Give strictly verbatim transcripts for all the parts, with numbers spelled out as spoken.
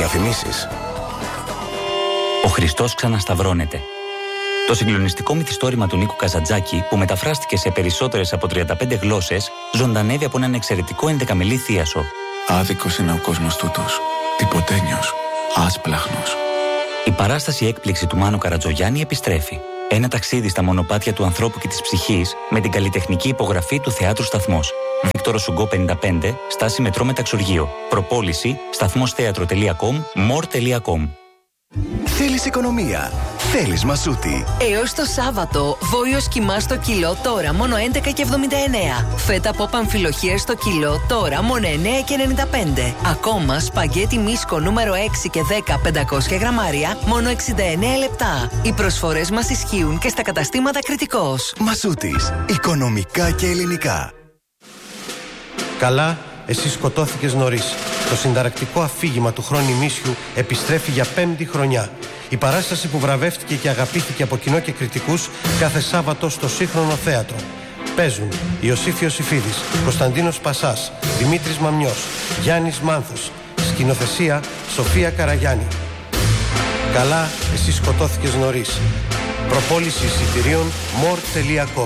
Διαφημίσεις. Ο Χριστός ξανασταυρώνεται. Το συγκλονιστικό μυθιστόρημα του Νίκου Καζαντζάκη, που μεταφράστηκε σε περισσότερες από τριάντα πέντε γλώσσες, ζωντανεύει από έναν εξαιρετικό ενδεκαμελή θίασο. Άδικος είναι ο κόσμος τούτος. Τυποτένιος. Άσπλαχνος. Η παράσταση έκπληξη του Μάνου Καρατζογιάννη επιστρέφει. Ένα ταξίδι στα μονοπάτια του ανθρώπου και της ψυχής με την καλλιτεχνική υπογραφή του Θεάτρου Σταθμός. Βίκτορο Σουγκό πενήντα πέντε, στάση μετρό Μεταξουργείο. Προπόληση σταθμόσθέατρο τελεία κομ, μορ τελεία κομ. Θέλεις οικονομία. Θέλεις Μασούτη. Έως το Σάββατο, βόλιος κιμά στο κιλό τώρα μόνο έντεκα και εβδομήντα εννέα. Φέτα από παμφιλοχία στο κιλό τώρα μόνο εννέα και ενενήντα πέντε. Ακόμα σπαγκέτι μίσκο νούμερο έξι και δέκα πεντακόσια γραμμάρια μόνο εξήντα εννέα λεπτά. Οι προσφορές μας ισχύουν και στα καταστήματα Κρητικός. Μασούτης. Οικονομικά και ελληνικά. Καλά, εσύ σκοτώθηκες νωρίς. Το συνταρακτικό αφήγημα του χρόνου ημίσιου επιστρέφει για πέμπτη χρονιά. Η παράσταση που βραβεύτηκε και αγαπήθηκε από κοινό και κριτικούς κάθε Σάββατο στο Σύγχρονο Θέατρο. Παίζουν Ιωσήφ Ιωσήφιδης, Κωνσταντίνος Πασάς, Δημήτρης Μαμιός, Γιάννης Μάνθος. Σκηνοθεσία Σοφία Καραγιάννη. Καλά, εσύ σκοτώθηκες νωρίς. Προπόληση εισιτηρίων μορ τελεία κομ.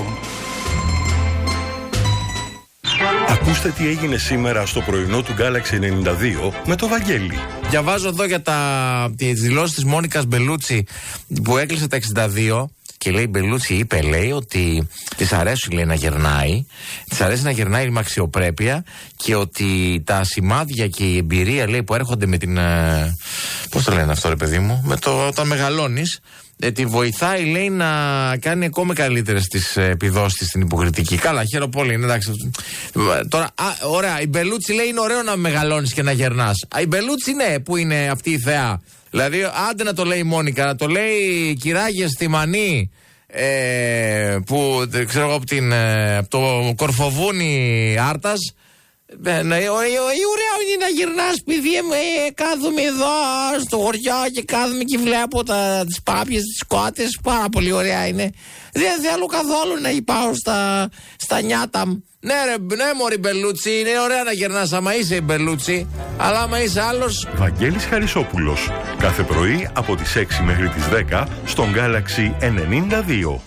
Ακούστε τι έγινε σήμερα στο πρωινό του Galaxy ενενήντα δύο με το Βαγγέλη. Διαβάζω εδώ για τα, τις δηλώσεις της Μόνικας Μπελούτσι που έκλεισε τα εξήντα δύο και λέει η Μπελούτσι είπε λέει ότι της αρέσει λέει να γερνάει, της αρέσει να γερνάει με αξιοπρέπεια και ότι τα σημάδια και η εμπειρία λέει που έρχονται με την, ε, πώς το λένε αυτό ρε παιδί μου, με το όταν μεγαλώνεις, Ε, τη βοηθάει λέει να κάνει ακόμα καλύτερες τις επιδόσεις στην υποκριτική. Καλά, χαίρομαι πολύ, εντάξει. Τώρα, α, ωραία, η Μπελούτσι λέει είναι ωραίο να μεγαλώνεις και να γερνάς. Α, η Μπελούτσι ναι, που είναι αυτή η θεά. Δηλαδή, άντε να το λέει η Μόνικα, να το λέει κυράγες στη Μανή, ε, που ξέρω εγώ από, την, από το Κορφοβούνι Άρτας. Ναι, ναι, ωραίο είναι να γυρνάς παιδί μου, ε, κάθομαι εδώ στο χωριό και κάθομαι και βλέπω τα, τις πάπιες, τις κότες, πάρα πολύ ωραία είναι. Δεν θέλω καθόλου να πάω στα, στα νιάτα μου. Ναι ρε, ναι μωρή Μπελούτσι, είναι ωραία να γυρνάς άμα είσαι η Μπελούτσι, αλλά άμα είσαι άλλος... Βαγγέλης Χαρισόπουλος, κάθε πρωί από τις έξι μέχρι τις δέκα στον Galaxy ενενήντα δύο.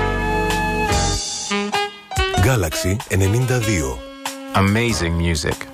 Galaxy ενενήντα δύο. Amazing music.